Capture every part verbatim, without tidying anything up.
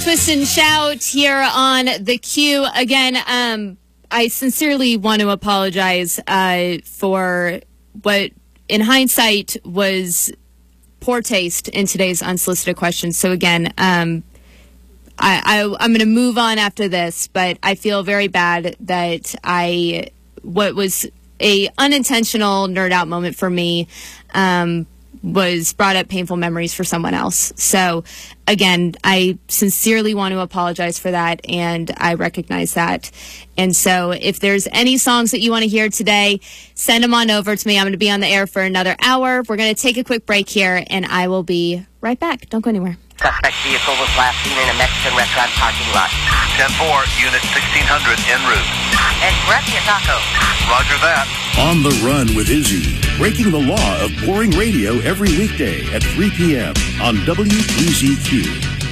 Twist and Shout here on the Q. Again, um, I sincerely want to apologize uh, for what, in hindsight, was poor taste in today's unsolicited questions. So again, um, I, I, I'm going to move on after this, but I feel very bad that I, what was a unintentional nerd out moment for me, um, was brought up painful memories for someone else. So again, I sincerely want to apologize for that, and I recognize that. And so if there's any songs that you want to hear today, send them on over to me. I'm going to be on the air for another hour. We're going to take a quick break here, and I will be right back. Don't go anywhere. Suspect vehicle was last seen in a Mexican restaurant parking lot. ten four, Unit sixteen hundred en route. And Gracia Taco. Roger that. On the Run with Izzy, breaking the law of boring radio every weekday at three p.m. on W B Z Q.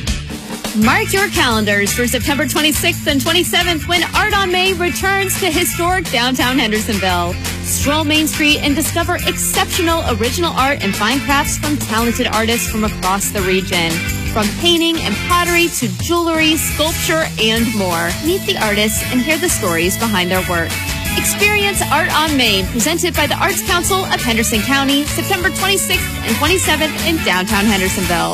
Mark your calendars for September twenty-sixth and twenty-seventh when Art on May returns to historic downtown Hendersonville. Stroll Main Street and discover exceptional original art and fine crafts from talented artists from across the region. From painting and pottery to jewelry, sculpture, and more. Meet the artists and hear the stories behind their work. Experience Art on Main, presented by the Arts Council of Henderson County, September twenty-sixth and twenty-seventh in downtown Hendersonville.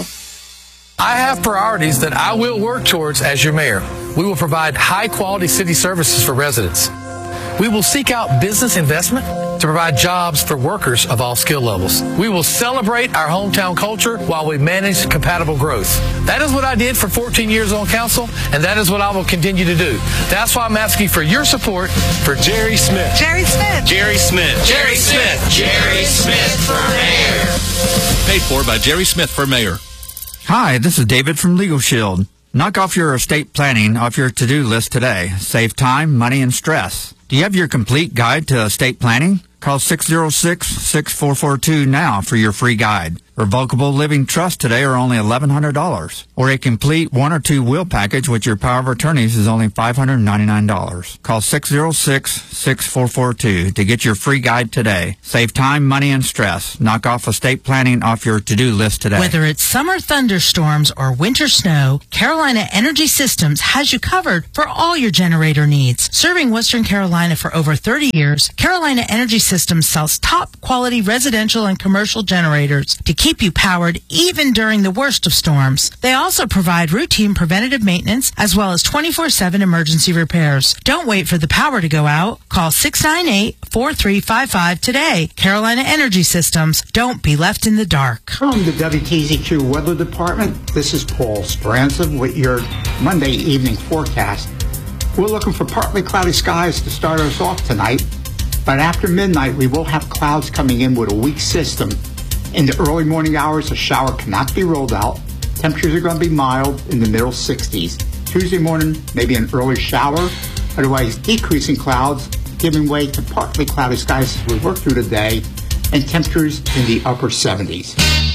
I have priorities that I will work towards as your mayor. We will provide high-quality city services for residents. We will seek out business investment to provide jobs for workers of all skill levels. We will celebrate our hometown culture while we manage compatible growth. That is what I did for fourteen years on council, and that is what I will continue to do. That's why I'm asking for your support for Jerry Smith. Jerry Smith. Jerry Smith. Jerry Smith. Jerry Smith for mayor. Paid for by Jerry Smith for mayor. Hi, this is David from Legal Shield. Knock off your estate planning off your to-do list today. Save time, money, and stress. Do you have your complete guide to estate planning? Call six oh six, six four four two now for your free guide. Revocable living trusts today are only eleven hundred dollars. Or a complete one or two will package with your power of attorneys is only five hundred ninety-nine dollars. Call six oh six, six four four two to get your free guide today. Save time, money, and stress. Knock off estate planning off your to-do list today. Whether it's summer thunderstorms or winter snow, Carolina Energy Systems has you covered for all your generator needs. Serving Western Carolina for over thirty years, Carolina Energy Systems sells top quality residential and commercial generators to keep you powered even during the worst of storms. They also provide routine preventative maintenance as well as twenty-four seven emergency repairs. Don't wait for the power to go out. Call six nine eight, four three five five today. Carolina Energy Systems. Don't be left in the dark. From the W T Z Q Weather Department, this is Paul Speranza with your Monday evening forecast. We're looking for partly cloudy skies to start us off tonight, but after midnight we will have clouds coming in with a weak system. In the early morning hours, a shower cannot be ruled out. Temperatures are going to be mild in the middle sixties. Tuesday morning, maybe an early shower. Otherwise, decreasing clouds, giving way to partly cloudy skies as we work through the day, and temperatures in the upper seventies.